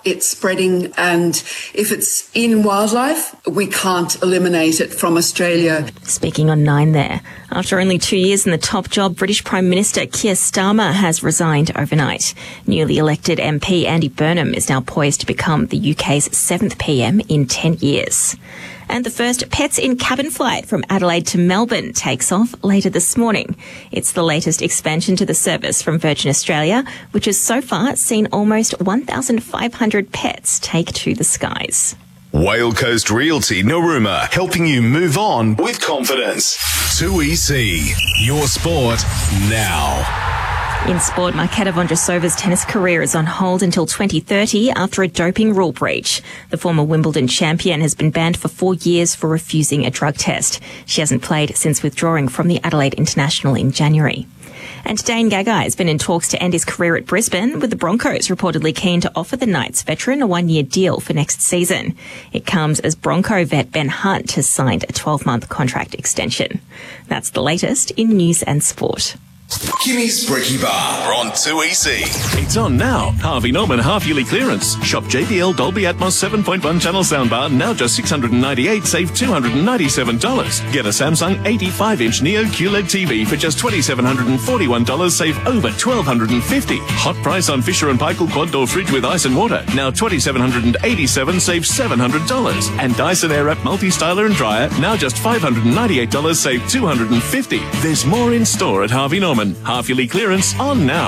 it's spreading, and if it's in wildlife, we can't eliminate it from Australia. Speaking on Nine there. After only 2 years in the top job, British Prime Minister Keir Starmer has resigned overnight. Newly elected MP Andy Burnham is now poised to become the UK's 7th PM in 10 years. And the first Pets in Cabin flight from Adelaide to Melbourne takes off later this morning. It's the latest expansion to the service from Virgin Australia, which has so far seen almost 1,500 pets take to the skies. Whale Coast Realty Narooma, helping you move on with confidence. 2EC, your sport now. In sport, Marketa Vondrousova's tennis career is on hold until 2030 after a doping rule breach. The former Wimbledon champion has been banned for 4 years for refusing a drug test. She hasn't played since withdrawing from the Adelaide International in January. And Dane Gagai has been in talks to end his career at Brisbane, with the Broncos reportedly keen to offer the Knights veteran a 1-year deal for next season. It comes as Bronco vet Ben Hunt has signed a 12-month contract extension. That's the latest in news and sport. Kimmy's Brekkie Bar on 2EC. It's on now. Harvey Norman half-yearly clearance. Shop JBL Dolby Atmos 7.1 channel soundbar, now just $698, save $297. Get a Samsung 85-inch Neo QLED TV for just $2,741, save over $1,250. Hot price on Fisher & Paykel quad-door fridge with ice and water, now $2,787, save $700. And Dyson Airwrap multi-styler and dryer, now just $598, save $250. There's more in store at Harvey Norman. Half-yearly clearance on now.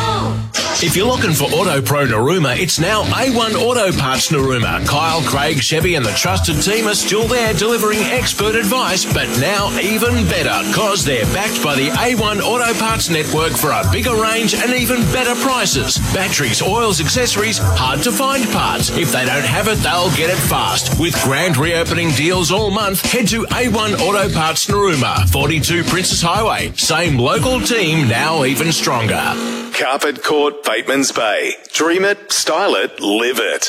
If you're looking for Auto Pro Narooma, it's now A1 Auto Parts Narooma. Kyle, Craig, Chevy and the trusted team are still there delivering expert advice, but now even better because they're backed by the A1 Auto Parts network for a bigger range and even better prices. Batteries, oils, accessories, hard to find parts. If they don't have it, they'll get it fast. With grand reopening deals all month, head to A1 Auto Parts Narooma, 42 Princess Highway. Same local team, now even stronger. Carpet Court, Bateman's Bay. Dream it, style it, live it.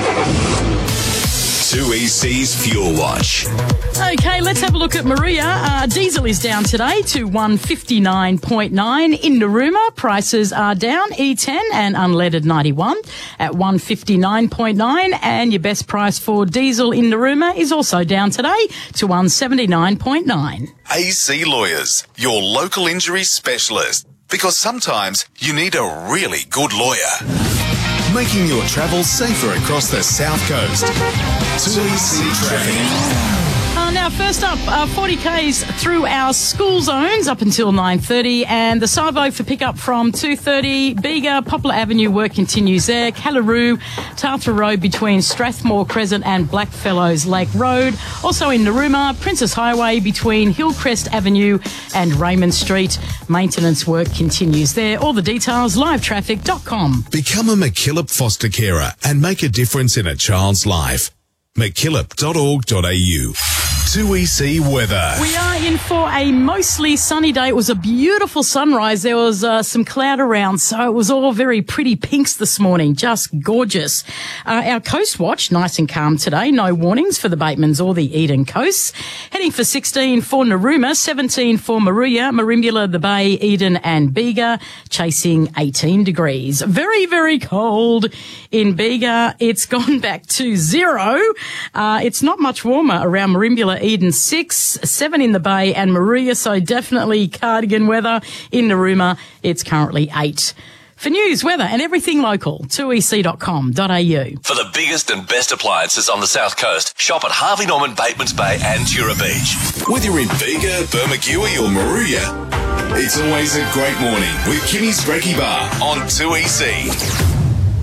2EC's Fuel Watch. Okay, let's have a look at Maria. Diesel is down today to 159.9. In Narooma, prices are down. E10 and unleaded 91 at 159.9. And your best price for diesel in Narooma is also down today to 179.9. AC Lawyers, your local injury specialist. Because sometimes you need a really good lawyer. Making your travel safer across the South Coast. 2EC Traffic. Now, first up, 40Ks through our school zones up until 9:30, and the Savo for pickup from 2:30. Bega, Poplar Avenue work continues there. Callaroo, Tarthra Road between Strathmore Crescent and Blackfellows Lake Road. Also in Narooma, Princess Highway between Hillcrest Avenue and Raymond Street. Maintenance work continues there. All the details, livetraffic.com. Become a MacKillop foster carer and make a difference in a child's life. MacKillop.org.au. 2EC weather. We are in for a mostly sunny day. It was a beautiful sunrise. There was some cloud around, so it was all very pretty pinks this morning. Just gorgeous. Our coast watch, nice and calm today. No warnings for the Batemans or the Eden coasts. Heading for 16 for Narooma, 17 for Maruya, Merimbula, the Bay, Eden and Bega, chasing 18 degrees. Very, very cold in Bega. It's gone back to 0. It's not much warmer around Merimbula, Eden 6, 7 in the Bay and Maruya, so definitely cardigan weather. In Narooma, it's currently 8. For news, weather and everything local, 2ec.com.au. For the biggest and best appliances on the South Coast, shop at Harvey Norman, Batemans Bay and Tura Beach. Whether you're in Bega, Bermagui or Maruya, it's always a great morning with Kimmy's Brekkie Bar on 2EC.